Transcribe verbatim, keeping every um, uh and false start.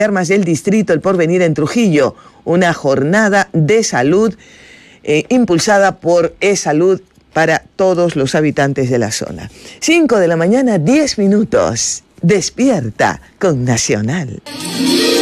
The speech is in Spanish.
Armas del Distrito El Porvenir en Trujillo, una jornada de salud eh, impulsada por eSalud para todos los habitantes de la zona. cinco de la mañana, diez minutos. Despierta con Nacional.